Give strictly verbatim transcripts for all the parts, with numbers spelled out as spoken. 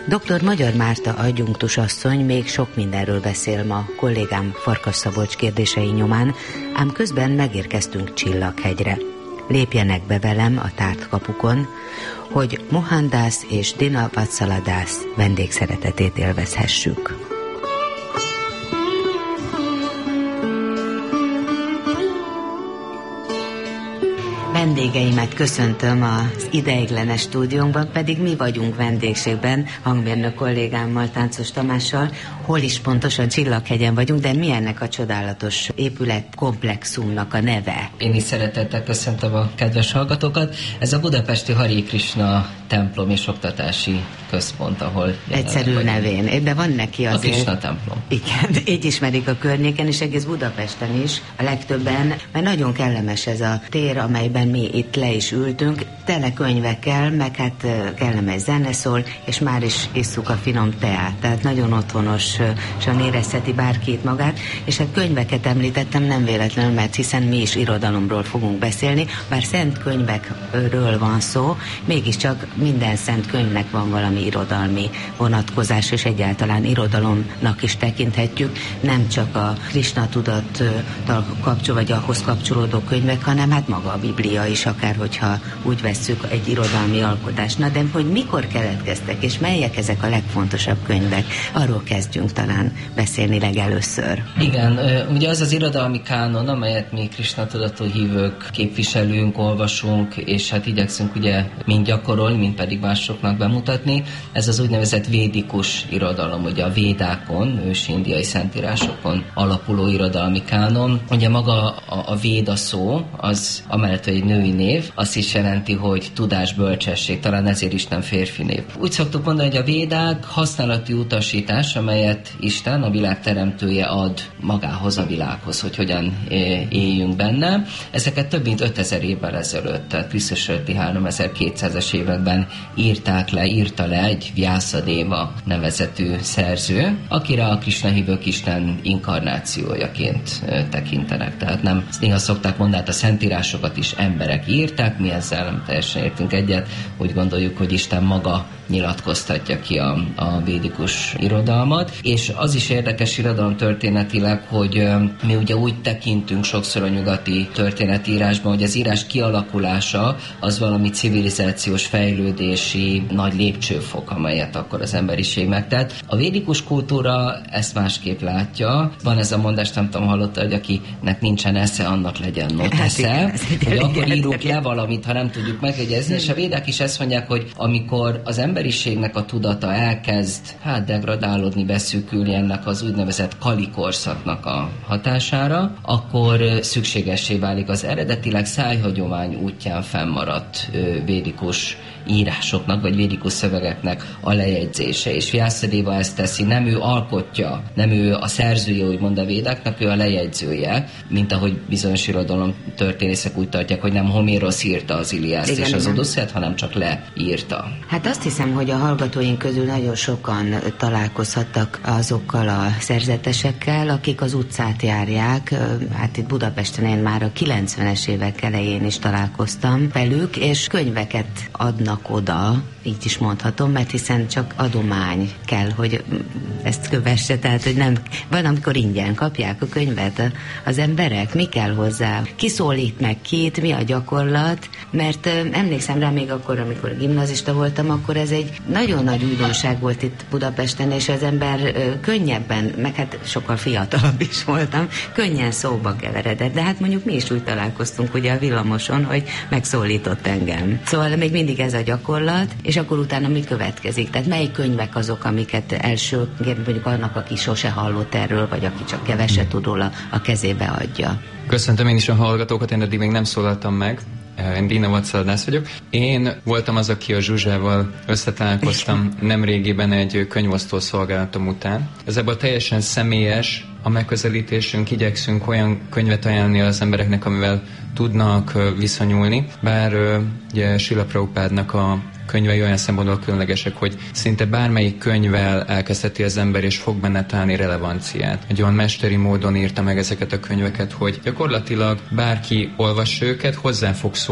doktor Magyar Márta adjunktus asszony még sok mindenről beszél ma kollégám Farkas Szabolcs kérdései nyomán, ám közben megérkeztünk Csillaghegyre. Lépjenek be velem a tárt kapukon, hogy Mohandász és Dina Vatsaladász vendégszeretetét élvezhessük. Vendégeimet köszöntöm az ideiglenes stúdiónkban, pedig mi vagyunk vendégségben, hangmérnök kollégámmal, Táncos Tamással. Hol is pontosan? Csillaghegyen vagyunk, de mi ennek a csodálatos épületkomplexumnak a neve? Én is szeretettel köszöntöm a kedves hallgatókat. Ez a budapesti Hari Krishna templom és oktatási központ, ahol... Egyszerű nevén, de van neki azért... A Krishna templom. Igen, így ismerik a környéken, és egész Budapesten is, a legtöbben, mert nagyon kellemes ez a tér, amelyben mi itt le is ültünk, tele könyvekkel, meg hát kellemes zene szól, és már is isszuk a finom teát, tehát nagyon otthonosan érezheti bárki itt magát, és hát könyveket említettem nem véletlenül, mert hiszen mi is irodalomról fogunk beszélni, bár szent könyvekről van szó, mégiscsak minden szent könyvnek van valami irodalmi vonatkozás, és egyáltalán irodalomnak is tekinthetjük, nem csak a Krishna tudattal kapcsol, vagy ahhoz kapcsolódó könyvek, hanem hát maga a Biblia is, akár hogyha úgy vesszük egy irodalmi alkotás. Na de hogy mikor keletkeztek, és melyek ezek a legfontosabb könyvek? Arról kezdjünk talán beszélni legelőször. Igen, ugye az az irodalmi kánon, amelyet mi Krishna tudatú hívők képviselünk, olvasunk, és hát igyekszünk ugye mind gyakorolni, mind pedig másoknak bemutatni. Ez az úgynevezett védikus irodalom, ugye a védákon, ősi indiai szentírásokon alapuló irodalmi kánon. Ugye maga a, a véda szó, az amellett, hogy egy női név, azt is jelenti, hogy tudás, bölcsesség, talán ezért is nem férfi név. Úgy szoktuk mondani, hogy a védák használati utasítás, amelyet Isten, a világ teremtője ad magához, a világhoz, hogy hogyan éljünk benne. Ezeket több mint ötezer évvel ezelőtt, tehát Krisztus előtti háromezer-kétszázas években írták le, írta le egy Vyászadéva nevezetű szerző, akire a Krishna hívők Isten inkarnációjaként tekintenek. Tehát nem, néha szokták mondani, a szentírásokat is emberek írták, mi ezzel nem teljesen értünk egyet, úgy gondoljuk, hogy Isten maga nyilatkoztatja ki a, a védikus irodalmat, és az is érdekes irodalom történetileg, hogy mi ugye úgy tekintünk sokszor a nyugati történetírásban, hogy az írás kialakulása az valami civilizációs fejlődési nagy lépcsőfok, amelyet akkor az emberiség megtett. A védikus kultúra ezt másképp látja. Van ez a mondás, nem tudom, hallotta, hogy akinek nincsen esze, annak legyen not esze, hogy akkor írunk le valamit, ha nem tudjuk megjegyezni, és a védák is ezt mondják, hogy amikor az emberiségnek a tudata elkezd hát degradálódni, beszűkülni ennek az úgynevezett Kali korszaknak a hatására, akkor szükségessé válik az eredetileg szájhagyomány útján fennmaradt védikus írásoknak, vagy védikus szövegeknek a lejegyzése. És Vyászadéva ezt teszi, nem ő alkotja, nem ő a szerzője, úgymond a védáknak, ő a lejegyzője, mint ahogy bizonyos irodalom történészek úgy tartják, hogy nem Homérosz írta az Iliászt igen, és az Odüsszeiát, hanem csak leírta. Hát azt hiszem, hogy a hallgatóink közül nagyon sokan találkozhattak azokkal a szerzetesekkel, akik az utcát járják. Hát itt Budapesten én már a kilencvenes évek elején is találkoztam velük, és könyveket adnak oda, így is mondhatom, mert hiszen csak adomány kell, hogy ezt kövesse, tehát hogy nem, van, amikor ingyen kapják a könyvet az emberek, mi kell hozzá, ki szólít meg kit, mi a gyakorlat, mert emlékszem rá még akkor, amikor gimnazista voltam, akkor ez egy nagyon nagy újdonság volt itt Budapesten, és az ember könnyebben, meg hát sokkal fiatalabb is voltam, könnyen szóba keveredett, de hát mondjuk mi is úgy találkoztunk ugye a villamoson, hogy megszólított engem. Szóval még mindig ez a gyakorlat, és akkor utána mi következik? Tehát melyik könyvek azok, amiket első, mondjuk annak, aki sose hallott erről, vagy aki csak keveset tud róla, a kezébe adja? Köszöntöm én is a hallgatókat, én eddig még nem szólaltam meg. Én Dina Vatsaladász vagyok. Én voltam az, aki a Zsuzsával összetalálkoztam nemrégiben egy könyvosztó szolgálatom után. Ez ebből teljesen személyes a megközelítésünk, igyekszünk olyan könyvet ajánlani az embereknek, amivel tudnak viszonyulni, bár ugye Srila Prabhupádnak a könyvei olyan szempontból különlegesek, hogy szinte bármelyik könyvvel elkezdheti az ember, és fog benne találni relevanciát. Egy olyan mesteri módon írta meg ezeket a könyveket, hogy gyakorlatilag bárki olvassa őket, hozzá fog szólni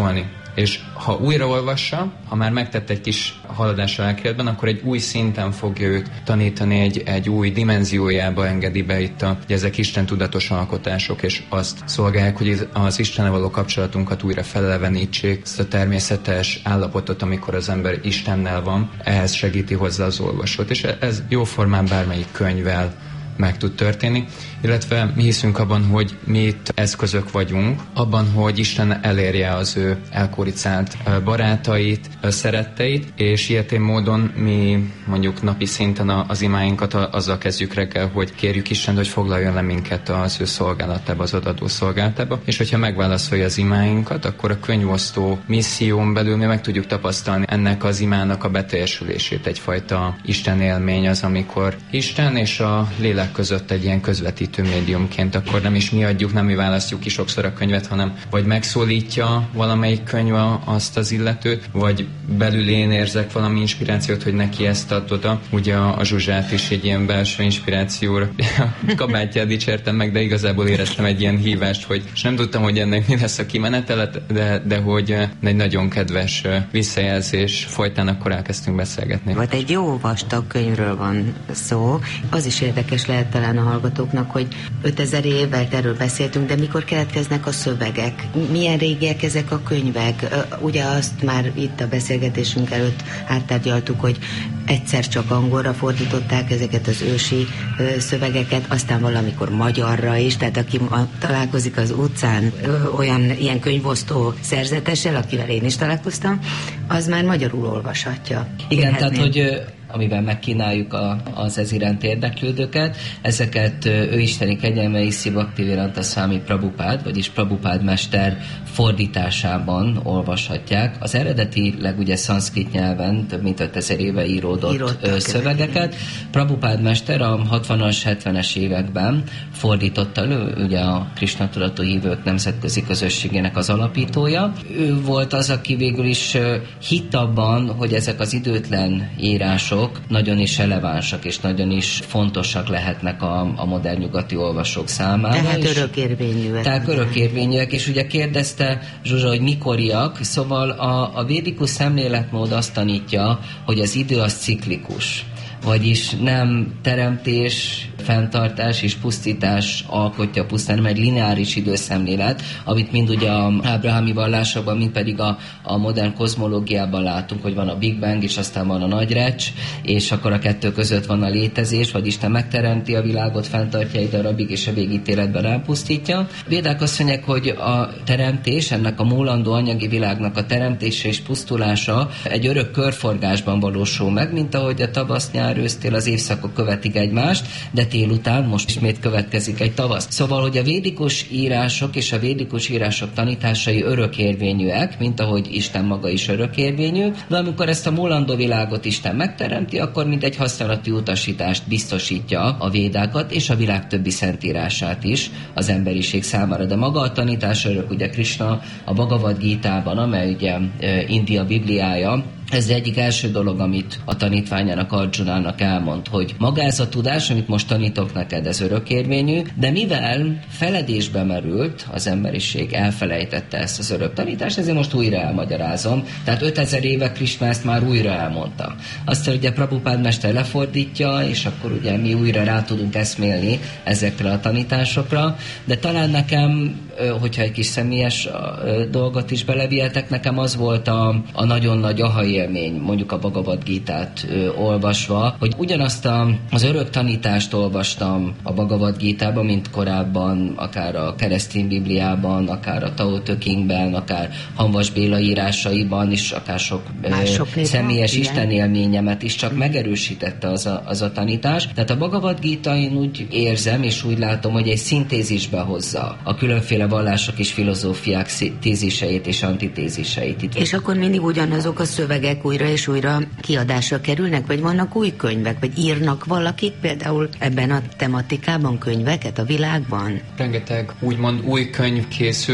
és ha újraolvassa, ha már megtett egy kis haladás a lelkiületben, akkor egy új szinten fogja őt tanítani, egy, egy új dimenziójába engedi be itt a, hogy ezek Isten tudatos alkotások, és azt szolgálják, hogy az Istennel való kapcsolatunkat újra felelevenítsék, ezt a természetes állapotot, amikor az ember Istennel van, ehhez segíti hozzá az olvasót, és ez jóformán bármelyik könyvvel meg tud történni, illetve mi hiszünk abban, hogy mi itt eszközök vagyunk, abban, hogy Isten elérje az ő elkóricált barátait, szeretteit, és ilyetén módon mi mondjuk napi szinten az imáinkat azzal kezdjük reggel, hogy kérjük Istent, hogy foglaljon le minket az ő szolgálatába, az adadó szolgálatába, és hogyha megválaszolja az imáinkat, akkor a könyvosztó misszión belül mi meg tudjuk tapasztalni ennek az imának a beteljesülését, egyfajta Isten élmény az, amikor Isten és a lélek között egy ilyen közvetítő médiumként, akkor nem is mi adjuk, nem mi választjuk ki sokszor a könyvet, hanem vagy megszólítja valamelyik könyv azt az illetőt, vagy belül én érzek valami inspirációt, hogy neki ezt ad oda. Ugye a Zsuzsát is egy ilyen belső inspirációra a kabátját dicsértem meg, de igazából éreztem egy ilyen hívást, hogy és nem tudtam, hogy ennek mi lesz a kimenetele, de, de hogy egy nagyon kedves visszajelzés folytán akkor elkezdtünk beszélgetni. Vagy egy jó vastag könyvről van szó. Az is érdekes lehet talán a hallgatóknak, hogy ötezer évvel erről beszéltünk, de mikor keletkeznek a szövegek? Milyen régiek ezek a könyvek? Ugye azt már itt a beszélgetésünk előtt áttárgyaltuk, hogy egyszer csak angolra fordították ezeket az ősi szövegeket, aztán valamikor magyarra is, tehát aki találkozik az utcán olyan ilyen könyvosztó szerzetessel, akivel én is találkoztam, az már magyarul olvashatja. Igen, tehát hogy amiben megkínáljuk a, az ez iránt érdeklődőket. Ezeket ő isteni kegyelme Iszi Bhaktivedanta Swami Prabhupád, vagyis Prabhupád mester fordításában olvashatják. Az eredetileg ugye szanszkrit nyelven több mint ötezer éve íródott Íródtak szövegeket. Prabhupád mester a hatvanas, hetvenes években fordította elő, ugye a Krishna tudatú hívők nemzetközi közösségének az alapítója. Ő volt az, aki végül is hitt abban, hogy ezek az időtlen írások nagyon is relevánsak és nagyon is fontosak lehetnek a, a modern nyugati olvasók számára. Tehát örökérvényűek. Tehát örökérvényűek, és ugye kérdezte Zsuzsa, hogy mikoriak, szóval a, a védikus szemléletmód azt tanítja, hogy az idő az ciklikus. Vagyis nem teremtés, fenntartás és pusztítás alkotja pusztán, nem egy lineáris időszemlélet, amit mind ugye a ábrahami vallásokban, mind pedig a, a modern kozmológiában látunk, hogy van a Big Bang, és aztán van a nagy recs, és akkor a kettő között van a létezés, vagy Isten megteremti a világot, fenntartja egy darabig, és a végítéletben elpusztítja. Védák azt mondják, hogy a teremtés, ennek a múlandó anyagi világnak a teremtése és pusztulása egy örök körforgásban valósul meg, mint ahogy a tavasz, nyár, ősztél az évszakok követik egymást, de tél után most ismét következik egy tavasz. Szóval, hogy a védikus írások és a védikus írások tanításai örökérvényűek, mint ahogy Isten maga is örökérvényű, de amikor ezt a múlandó világot Isten megteremti, akkor mint egy használati utasítást biztosítja a védákat és a világ többi szentírását is az emberiség számára. De maga a tanítás örök, ugye Krishna a Bhagavad Gítában, amely ugye India Bibliája, ez egyik első dolog, amit a tanítványának, Arjunának elmond, hogy maga ez a tudás, amit most tanítok neked, ez örökérvényű, de mivel feledésbe merült, az emberiség elfelejtette ezt az örök tanítást, ezért most újra elmagyarázom. Tehát ötezer éve Krishna ezt már újra elmondta. Aztán ugye Prabhupád mester lefordítja, és akkor ugye mi újra rá tudunk eszmélni ezekre a tanításokra, de talán nekem, hogyha egy kis személyes dolgot is belevihetek, nekem az volt a, a nagyon nagy aha élmény, mondjuk a Bhagavad Gítát ö, olvasva, hogy ugyanazt a, az örök tanítást olvastam a Bhagavad Gítában, mint korábban, akár a keresztény Bibliában, akár a Tao Te Chingben, akár Hamvas Béla írásaiban is, akár sok ö, személyes istenélményemet is csak megerősítette az a, az a tanítás. Tehát a Bhagavad Gita, én úgy érzem, és úgy látom, hogy egy szintézisbe hozza a különféle vallások és filozófiák téziseit és antitéziseit. Itt és akkor mindig ugyanazok a szövegek újra és újra kiadásra kerülnek, vagy vannak új könyvek, vagy írnak valakik például ebben a tematikában könyveket a világban? Rengeteg úgymond új könyv készül,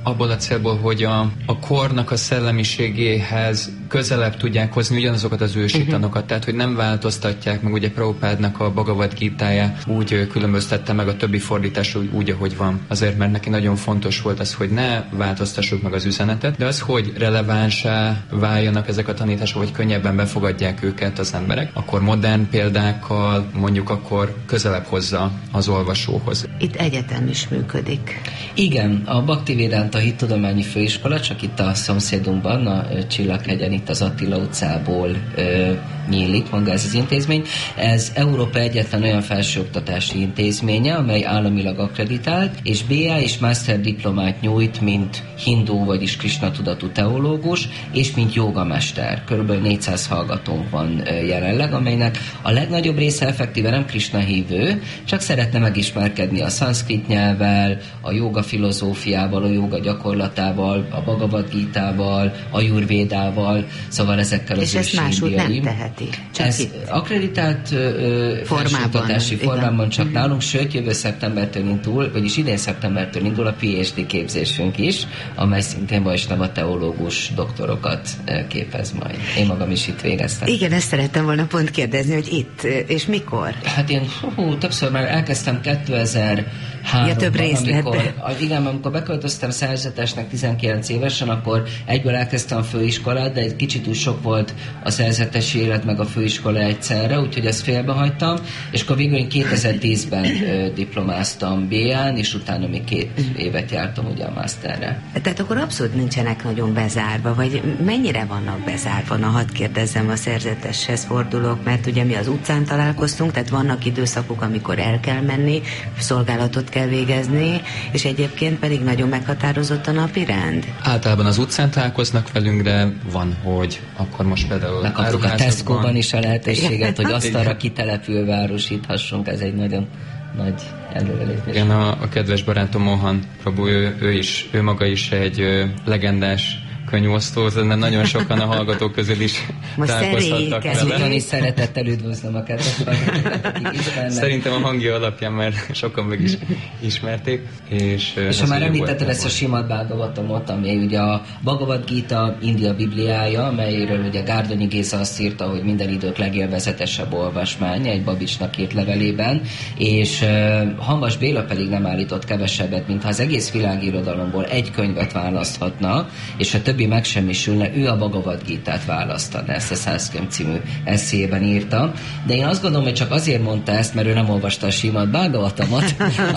abból a célból, hogy a, a kornak a szellemiségéhez közelebb tudják hozni ugyanazokat az ősitanokat, uh-huh. tehát hogy nem változtatják meg, ugye Prabhupádnak a Bhagavad Gítája úgy különböztette meg a többi fordításról úgy, úgy, ahogy van. Azért, mert neki nagyon fontos volt az, hogy ne változtassuk meg az üzenetet, de az, hogy relevánsá váljanak ezek a tanítások, hogy könnyebben befogadják őket az emberek, akkor modern példákkal mondjuk akkor közelebb hozza az olvasóhoz. Itt egyetem is működik. Igen, a Bhaktivedanta Hittudományi Főiskola, csak itt a szomszédunkban, a Csillaghegyen, itt az Attila utcából ö, nyílik maga ez az intézmény. Ez Európa egyetlen olyan felsőoktatási intézménye, amely államilag akkreditált, és bé á és master diplomát nyújt, mint hindú, vagyis Krishna tudatú teológus, és mint jogamester. Körülbelül négyszáz hallgatónk van jelenleg, amelynek a legnagyobb része effektíve nem Krishna hívő, csak szeretne megismerkedni a szanszkrit nyelvvel, a joga filozófiával, a joga gyakorlatával, a Bhagavad Gítával, a Ayurvédával, szóval ezekkel az és ezt máshogy nem teheti. Csak ez itt. akreditált felsőoktatási formában csak igen. nálunk, sőt jövő szeptembertől indul, vagyis idén szeptembertől indul a pé há dé képzésünk is, amely szintén Vajsnava teológus doktorokat képez majd. Én magam is itt végeztem. Igen, ezt szerettem volna pont kérdezni, hogy itt, és mikor? Hát én hú, többször már elkezdtem kétezer-háromban, ja, több amikor, igen, amikor beköltöztem szerzetesnek tizenkilenc évesen, akkor egyből elkezdtem a főiskolát, de egy kicsit úgy sok volt a szerzetesi élet meg a főiskola egyszerre, úgyhogy ezt félbehagytam, és akkor végül én kétezer-tízben ö, diplomáztam bé á-n, és utána még két évet jártam ugye a masterre. Tehát akkor abszolút nincsenek nagyon bezárva, vagy mennyire vannak bezárva? Na, hadd kérdezzem, a szerzeteshez fordulok, mert ugye mi az utcán találkoztunk, tehát vannak időszakok, amikor el kell menni, szolgálatot kell végezni, és egyébként pedig nagyon meghatározott a napi rend. Általában az utcán találkoznak velünk, de van, hogy akkor most például megkaptuk a Tesco-ban is a lehetőséget, hogy asztalra kitelepülve árusíthassunk, ez egy nagyon nagy előrelépés. Igen, a, a kedves barátom Mohan Prabhu, ő, ő is, ő maga is egy ö, legendás könyvosztó, de nagyon sokan a hallgatók közül is találkozhattak vele. Ezután is szeretettel üdvözlöm a kedves hallgatókat. Szerintem a hangja alapján már sokan meg is ismerték. És, és ha már említetted ezt a Simad Bhagavatamot, ami ugye a Bhagavad Gita India Bibliája, amelyről ugye Gárdonyi Géza azt írta, hogy minden idők legélvezetesebb olvasmány egy Babicsnak írt levelében, és uh, Hamvas Béla pedig nem állított kevesebbet, mintha az egész világirodalomból egy könyvet választhatna, és a többi megsemmisülne, ő a Bhagavad Gítát választaná, ezt a Szászkönyv című eszéjében írta. De én azt gondolom, hogy csak azért mondta ezt, mert ő nem olvasta a Simad Bhagavatamot,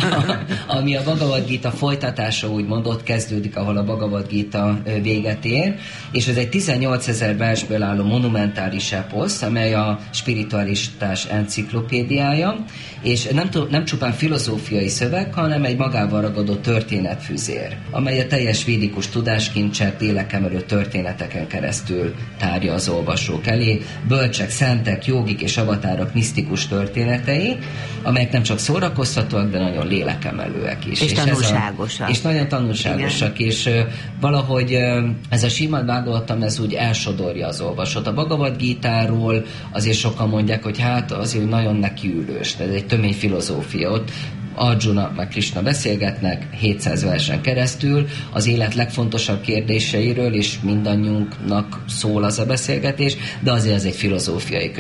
ami a Bhagavad Gita folytatása, úgymond ott kezdődik, ahol a Bhagavad Gita véget ér, és ez egy tizennyolcezer versből álló monumentális eposz, amely a spiritualitás enciklopédiája, és nem, nem csupán filozófiai szöveg, hanem egy magával ragadó történetfüzér, amely a teljes védikus tudáskincset lélekemelő történeteken keresztül tárja az olvasók elé. Bölcsek, szentek, jógik és avatárok misztikus történetei, amelyek nem csak szórakoztatóak, de nagyon lélekemelőek is. És, és tanulságosak. És nagyon tanulságosak, igen. És uh, valahogy uh, ez a Simad Bhagavatam, ez úgy elsodorja az olvasót. A Bhagavad Gítáról azért sokan mondják, hogy hát azért nagyon nekiülős, ez egy tömény filozófia. Ott Arjuna meg Krishna beszélgetnek hétszáz versen keresztül az élet legfontosabb kérdéseiről, és mindannyiunknak szól az a beszélgetés, de azért ez egy filozófiai könyv.